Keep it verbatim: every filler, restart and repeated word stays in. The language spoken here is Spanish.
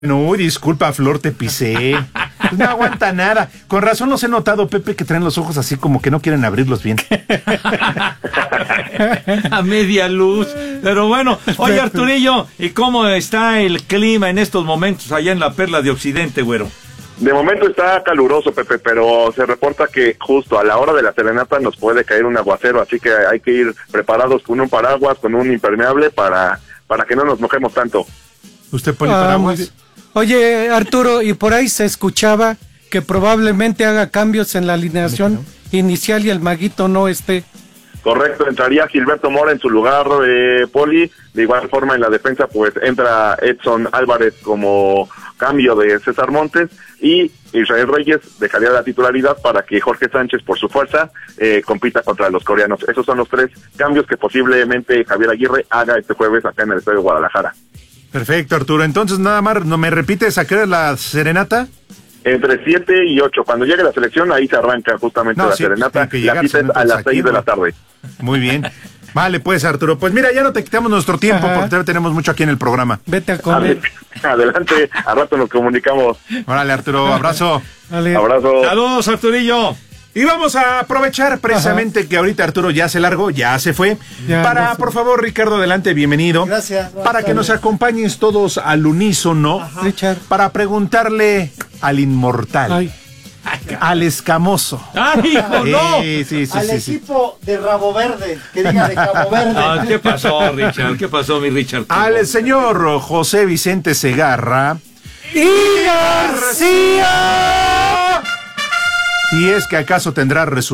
No, disculpa, Flor, te pisé. Pues no aguanta nada. Con razón los he notado, Pepe, que traen los ojos así como que no quieren abrirlos bien. A media luz. Pero bueno, oye, Arturillo, ¿y cómo está el clima en estos momentos allá en la Perla de Occidente, güero? De momento está caluroso, Pepe, pero se reporta que justo a la hora de la serenata nos puede caer un aguacero, así que hay que ir preparados con un paraguas, con un impermeable para, para que no nos mojemos tanto. ¿Usted pone Ah, paraguas? Oye, Arturo, y por ahí se escuchaba que probablemente haga cambios en la alineación inicial y el Maguito no esté. Correcto, entraría Gilberto Mora en su lugar, eh, Poli. De igual forma en la defensa pues entra Edson Álvarez como cambio de César Montes y Israel Reyes dejaría la titularidad para que Jorge Sánchez por su fuerza eh, compita contra los coreanos. Esos son los tres cambios que posiblemente Javier Aguirre haga este jueves acá en el Estadio de Guadalajara. Perfecto, Arturo. Entonces, nada más, ¿no me repites a qué hora es la serenata? Entre siete y ocho. Cuando llegue la selección, ahí se arranca justamente No, la sí, serenata. pues, La cita es a las seis de la tarde. Muy bien. Vale, pues, Arturo. Pues mira, ya no te quitamos nuestro tiempo. Ajá. Porque todavía tenemos mucho aquí en el programa. Vete a comer. Adelante, a rato nos comunicamos. Órale, Arturo, abrazo. Vale. Abrazo. Saludos, Arturillo. Y vamos a aprovechar precisamente Ajá. que ahorita Arturo ya se largó, ya se fue. Ya, para, no sé. Por favor, Ricardo, adelante, bienvenido. Gracias. Para que nos acompañes todos al unísono, Ajá. Richard. Para preguntarle al inmortal, Ay. al escamoso. ¡Ay, hijo, no! Sí, sí, sí, al sí, equipo sí. de Rabo Verde, que diga de Cabo Verde. Ah, ¿qué pasó, Richard? ¿Qué pasó, mi Richard? Al señor José Vicente Segarra y García. Y es que acaso tendrá resultados.